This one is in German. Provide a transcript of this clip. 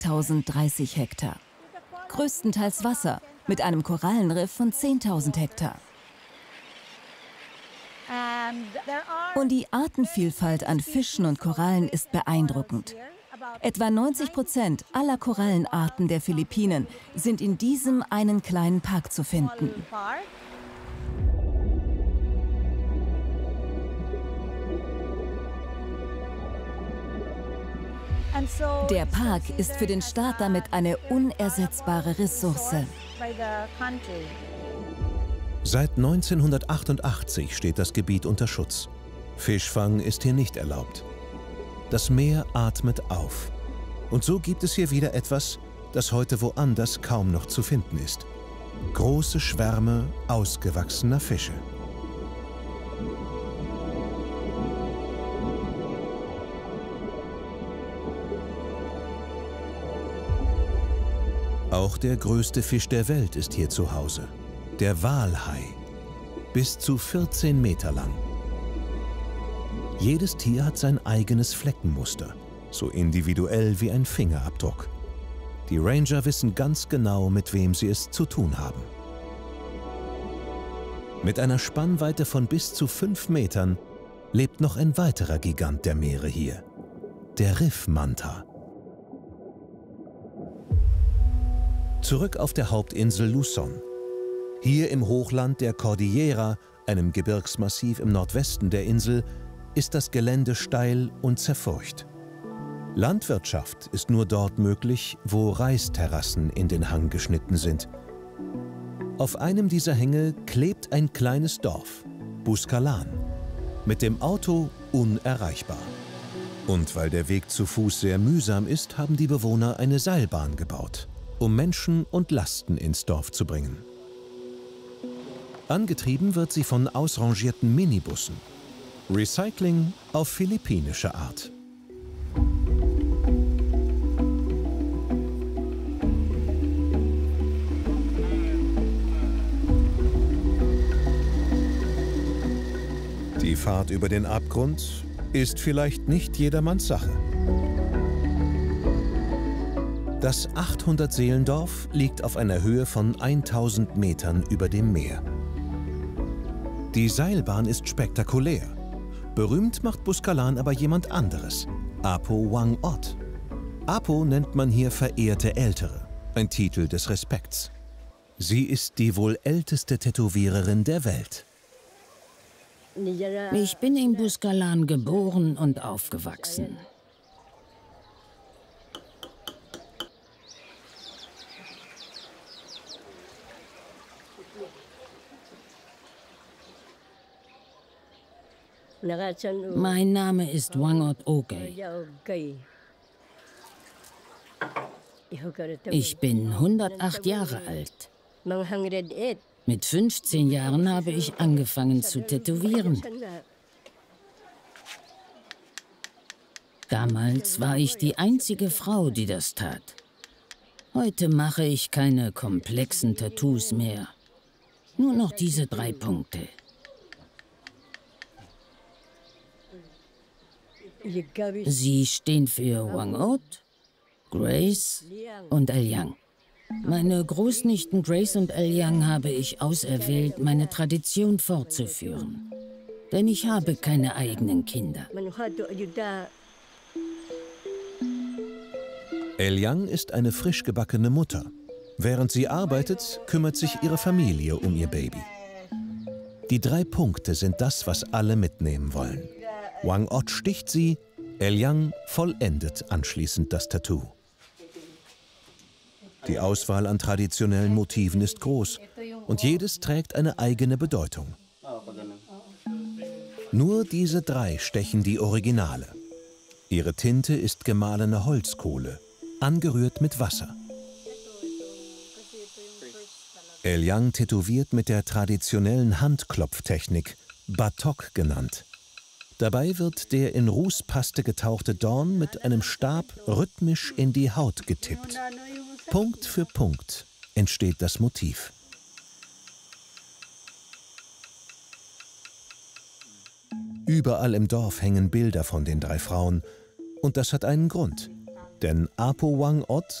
1030 Hektar. Größtenteils Wasser, mit einem Korallenriff von 10.000 Hektar. Und die Artenvielfalt an Fischen und Korallen ist beeindruckend. Etwa 90% aller Korallenarten der Philippinen sind in diesem einen kleinen Park zu finden. Der Park ist für den Staat damit eine unersetzbare Ressource. Seit 1988 steht das Gebiet unter Schutz. Fischfang ist hier nicht erlaubt. Das Meer atmet auf. Und so gibt es hier wieder etwas, das heute woanders kaum noch zu finden ist. Große Schwärme ausgewachsener Fische. Auch der größte Fisch der Welt ist hier zu Hause. Der Walhai. Bis zu 14 Meter lang. Jedes Tier hat sein eigenes Fleckenmuster, so individuell wie ein Fingerabdruck. Die Ranger wissen ganz genau, mit wem sie es zu tun haben. Mit einer Spannweite von bis zu 5 Metern lebt noch ein weiterer Gigant der Meere hier, der Riffmanta. Zurück auf der Hauptinsel Luzon. Hier im Hochland der Cordillera, einem Gebirgsmassiv im Nordwesten der Insel, ist das Gelände steil und zerfurcht. Landwirtschaft ist nur dort möglich, wo Reisterrassen in den Hang geschnitten sind. Auf einem dieser Hänge klebt ein kleines Dorf, Buscalan, mit dem Auto unerreichbar. Und weil der Weg zu Fuß sehr mühsam ist, haben die Bewohner eine Seilbahn gebaut, um Menschen und Lasten ins Dorf zu bringen. Angetrieben wird sie von ausrangierten Minibussen. Recycling auf philippinische Art. Die Fahrt über den Abgrund ist vielleicht nicht jedermanns Sache. Das 800-Seelendorf liegt auf einer Höhe von 1000 Metern über dem Meer. Die Seilbahn ist spektakulär. Berühmt macht Buscalan aber jemand anderes, Apo Wang Ot. Apo nennt man hier verehrte Ältere, ein Titel des Respekts. Sie ist die wohl älteste Tätowiererin der Welt. Ich bin in Buscalan geboren und aufgewachsen. Mein Name ist Wangot Ogay. Ich bin 108 Jahre alt. Mit 15 Jahren habe ich angefangen zu tätowieren. Damals war ich die einzige Frau, die das tat. Heute mache ich keine komplexen Tattoos mehr. Nur noch diese 3 Punkte. Sie stehen für Wangot, Grace und Elyang. Meine Großnichten Grace und Elyang habe ich auserwählt, meine Tradition fortzuführen. Denn ich habe keine eigenen Kinder. Elyang ist eine frisch gebackene Mutter. Während sie arbeitet, kümmert sich ihre Familie um ihr Baby. Die 3 Punkte sind das, was alle mitnehmen wollen. Wang Ot sticht sie, Elyang vollendet anschließend das Tattoo. Die Auswahl an traditionellen Motiven ist groß und jedes trägt eine eigene Bedeutung. Nur diese 3 stechen die Originale. Ihre Tinte ist gemahlene Holzkohle, angerührt mit Wasser. Elyang tätowiert mit der traditionellen Handklopftechnik, Batok genannt. Dabei wird der in Rußpaste getauchte Dorn mit einem Stab rhythmisch in die Haut getippt. Punkt für Punkt entsteht das Motiv. Überall im Dorf hängen Bilder von den 3 Frauen. Und das hat einen Grund. Denn Apo Wang Ot